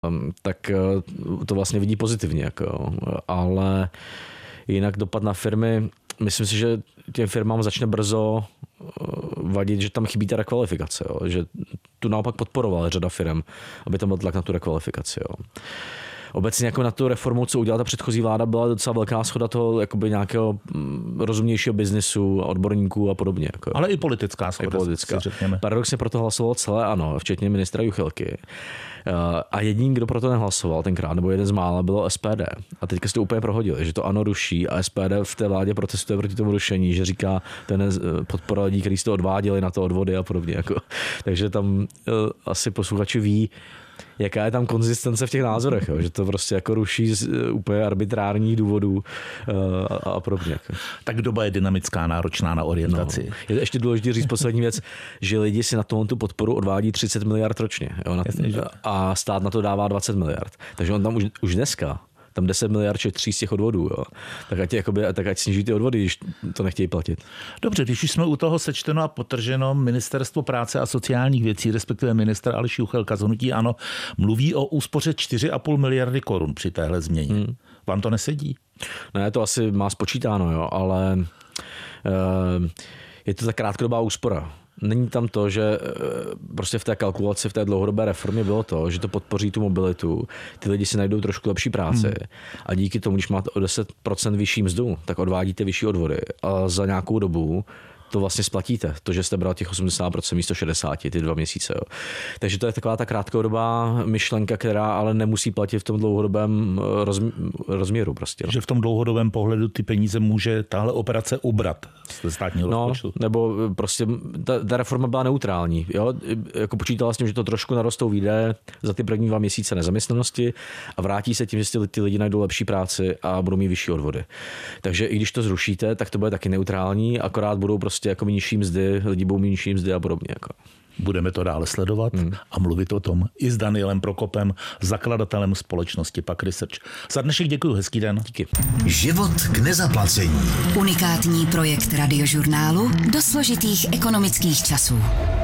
tak to vlastně vidí pozitivně. Jako, ale jinak dopad na firmy, myslím si, že těm firmám začne brzo vadit, že tam chybí ta rekvalifikace. Jo? Že tu naopak podporovala řada firm, aby tam byl tlak na tu rekvalifikaci. Jo? Obecně jako na tu reformu, co udělala ta předchozí vláda, byla docela velká shoda toho jakoby nějakého rozumnějšího biznesu, odborníků a podobně. Jako. Ale i politická shoda, řekněme. Paradoxně proto hlasovalo celé ANO, včetně ministra Juchelky. A jediný, kdo proto nehlasoval tenkrát, nebo jeden z mála, bylo SPD. A teďka si to úplně prohodili, že to ANO ruší a SPD v té vládě protestuje proti tomu rušení, že říká, ten podpora lidí, kteří si to odváděli na to odvody a podobně. Jako. Takže tam asi posluchači ví, jaká je tam konzistence v těch názorech, jo? Že to prostě jako ruší z úplně arbitrárních důvodů a podobně. Jako. Tak doba je dynamická, náročná na orientaci. No. Je ještě důležité říct poslední věc, že lidi si na tu podporu odvádí 30 miliard ročně. Jo? A stát na to dává 20 miliard. Takže on tam už dneska tam 10 miliard šetří z těch odvodů. Jo. Tak ať sníží ty odvody, když to nechtějí platit. Dobře, když už jsme u toho sečteno a potrženo, Ministerstvo práce a sociálních věcí, respektive ministr Aleš Juchelka z hnutí ANO, mluví o úspoře 4,5 miliardy korun při téhle změně. Vám to nesedí? Ne, to asi má spočítáno, jo, ale je to ta krátkodobá úspora. Není tam to, že prostě v té kalkulaci, v té dlouhodobé reformě bylo to, že to podpoří tu mobilitu, ty lidi si najdou trošku lepší práci a díky tomu, když máte o 10% vyšší mzdu, tak odvádíte vyšší odvody a za nějakou dobu to vlastně splatíte. To, že jste bral těch 80% místo 60, ty 2 měsíce. Jo. Takže to je taková ta krátkodobá myšlenka, která ale nemusí platit v tom dlouhodobém rozměru. Prostě, no. Že v tom dlouhodobém pohledu ty peníze může tahle operace ubrat ze státního rozpočtu. Nebo prostě ta reforma byla neutrální. Jo? Jako počítala s tím, že to trošku narostou výdaje za ty první 2 měsíce nezaměstnanosti a vrátí se tím, že si ty lidi najdou lepší práci a budou mít vyšší odvody. Takže i když to zrušíte, tak to bude taky neutrální, akorát budou prostě jako nižší mzdy, lidi budou mít nižší mzdy a podobně. Jako. Budeme to dále sledovat a mluvit o tom i s Danielem Prokopem, zakladatelem společnosti PAQ Research. Za dnešek děkuji, hezký den. Díky. Život k nezaplacení. Unikátní projekt Radiožurnálu do složitých ekonomických časů.